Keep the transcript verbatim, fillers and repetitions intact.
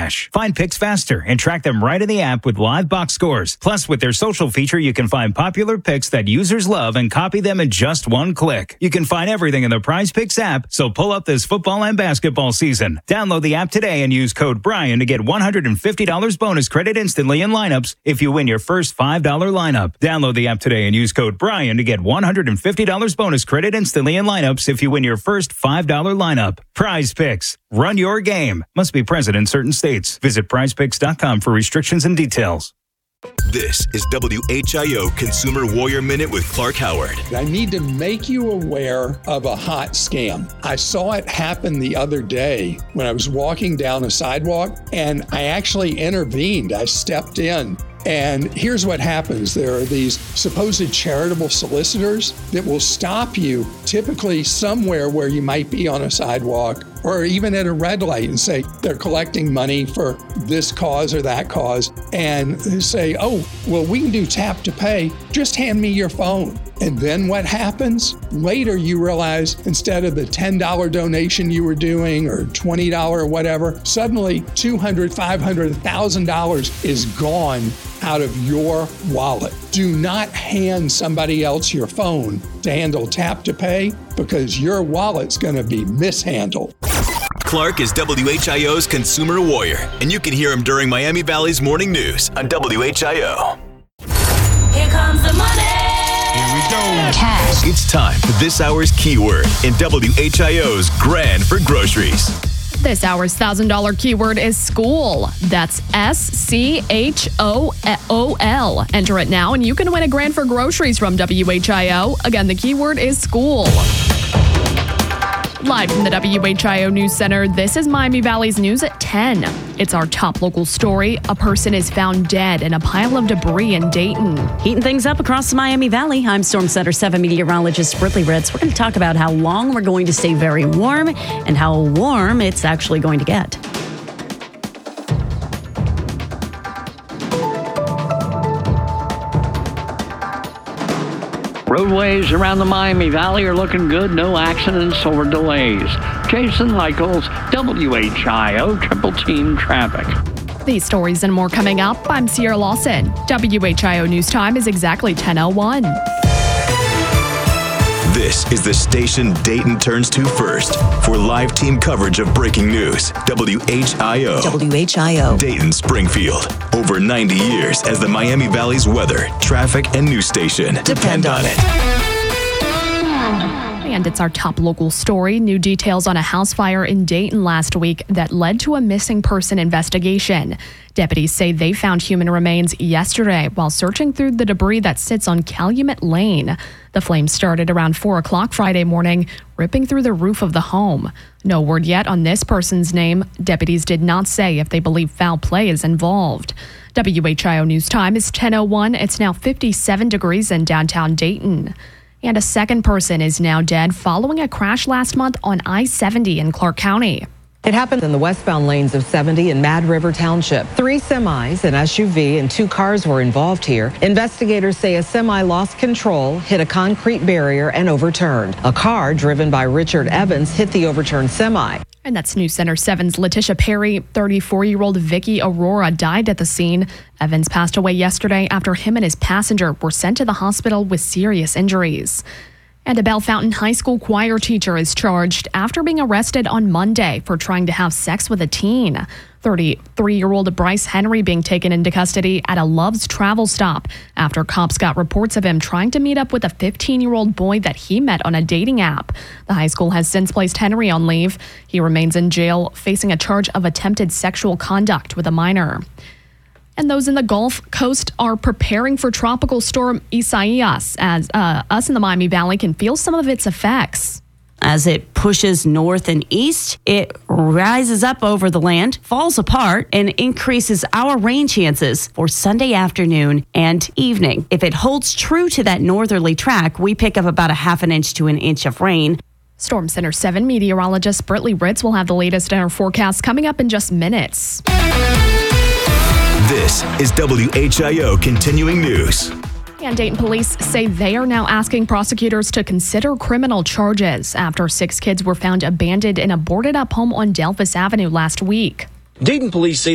Cash. Find picks faster and track them right in the app with live box scores. Plus, with their social feature, you can find popular picks that users love and copy them in just one click. You can find everything in the Prize Picks app, so pull up this football and basketball season. Download the app today and use code Brian to get one hundred fifty dollars bonus credit instantly in lineups if you win your first five dollars lineup. Download the app today and use code Brian to get one hundred fifty dollars bonus credit instantly in lineups if you win your first five dollars lineup. Prize Picks. Run your game. Must be present in certain states. Visit prize picks dot com for restrictions and details. This is W H I O Consumer Warrior Minute with Clark Howard. I need to make you aware of a hot scam. I saw it happen the other day when I was walking down a sidewalk, and I actually intervened. I stepped in. And here's what happens. There are these supposed charitable solicitors that will stop you typically somewhere where you might be on a sidewalk or even at a red light and say they're collecting money for this cause or that cause, and they say, oh, well, we can do tap to pay. Just hand me your phone. And then what happens? Later you realize instead of the ten dollars donation you were doing or twenty dollars or whatever, suddenly two hundred dollars, five hundred dollars, one thousand dollars is gone out of your wallet. Do not hand somebody else your phone to handle tap to pay, because your wallet's going to be mishandled. Clark is W H I O's Consumer Warrior, and you can hear him during Miami Valley's Morning News on W H I O. Here comes the money. Here we go. Cash. It's time for this hour's keyword in W H I O's Grand for Groceries. This hour's one thousand dollars keyword is school. That's S C H O O L. Enter it now and you can win a grand for groceries from W H I O. Again, the keyword is school. Live from the W H I O News Center, this is Miami Valley's News at ten. It's our top local story. A person is found dead in a pile of debris in Dayton. Heating things up across the Miami Valley. I'm Storm Center seven meteorologist Britley Ritz. We're going to talk about how long we're going to stay very warm and how warm it's actually going to get. Roadways around the Miami Valley are looking good. No accidents or delays. Jason Michaels, W H I O Triple Team Traffic. These stories and more coming up. I'm Sierra Lawson. W H I O News Time is exactly ten oh one. This is the station Dayton turns to first for live team coverage of breaking news. W H I O. W H I O. Dayton Springfield. Over ninety years as the Miami Valley's weather, traffic, and news station. Depend on it. And it's our top local story. New details on a house fire in Dayton last week that led to a missing person investigation. Deputies say they found human remains yesterday while searching through the debris that sits on Calumet Lane. The flames started around four o'clock Friday morning, ripping through the roof of the home. No word yet on this person's name. Deputies did not say if they believe foul play is involved. W H I O News Time is ten oh one. It's now fifty-seven degrees in downtown Dayton. And a second person is now dead following a crash last month on I seventy in Clark County. It happened in the westbound lanes of seventy in Mad River Township. Three semis, an S U V, and two cars were involved here. Investigators say a semi lost control, hit a concrete barrier, and overturned. A car driven by Richard Evans hit the overturned semi. And that's News Center seven's Letitia Perry. thirty-four-year-old Vicky Aurora died at the scene. Evans passed away yesterday after him and his passenger were sent to the hospital with serious injuries. And a Bellefontaine High School choir teacher is charged after being arrested on Monday for trying to have sex with a teen. thirty-three-year-old Bryce Henry being taken into custody at a Love's travel stop after cops got reports of him trying to meet up with a fifteen-year-old boy that he met on a dating app. The high school has since placed Henry on leave. He remains in jail, facing a charge of attempted sexual conduct with a minor. And those in the Gulf Coast are preparing for Tropical Storm Isaias, as uh, us in the Miami Valley can feel some of its effects. As it pushes north and east, it rises up over the land, falls apart, and increases our rain chances for Sunday afternoon and evening. If it holds true to that northerly track, we pick up about a half an inch to an inch of rain. Storm Center seven meteorologist Britley Ritz will have the latest in our forecast coming up in just minutes. This is W H I O Continuing News. And Dayton police say they are now asking prosecutors to consider criminal charges after six kids were found abandoned in a boarded-up home on Delphus Avenue last week. Dayton police say